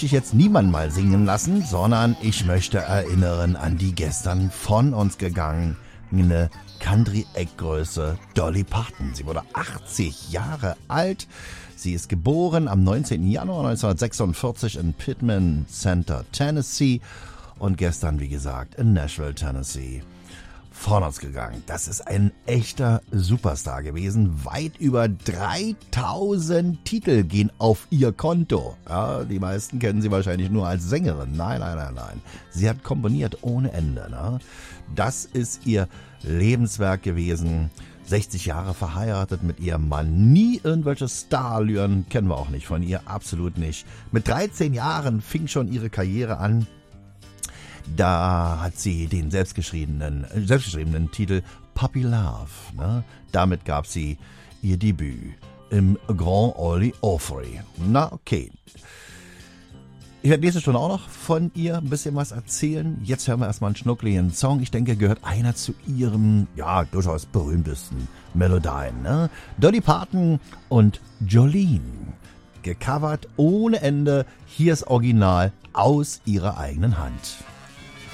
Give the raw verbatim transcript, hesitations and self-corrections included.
möchte ich jetzt niemanden mal singen lassen, sondern ich möchte erinnern an die gestern von uns gegangene Country-Eckgröße Dolly Parton. Sie wurde achtzig Jahre alt. Sie ist geboren am neunzehnten Januar neunzehnhundertsechsundvierzig in Pittman Center, Tennessee und gestern, wie gesagt, in Nashville, Tennessee von uns gegangen. Das ist ein echter Superstar gewesen. Weit über dreitausend Titel gehen auf ihr Konto. Ja, die meisten kennen sie wahrscheinlich nur als Sängerin. Nein, nein, nein, nein. Sie hat komponiert ohne Ende. Ne? Das ist ihr Lebenswerk gewesen. sechzig Jahre verheiratet mit ihrem Mann. Nie irgendwelche Starallüren, kennen wir auch nicht von ihr, absolut nicht. Mit dreizehn Jahren fing schon ihre Karriere an. Da hat sie den selbstgeschriebenen, selbstgeschriebenen Titel Puppy Love. Ne? Damit gab sie ihr Debüt im Grand Ole Opry. Na okay. Ich werde nächste Stunde auch noch von ihr ein bisschen was erzählen. Jetzt hören wir erstmal einen schnuckligen Song. Ich denke, gehört einer zu ihrem, ja, durchaus berühmtesten Melodien. Ne? Dolly Parton und Jolene. Gecovert ohne Ende. Hier ist Original aus ihrer eigenen Hand.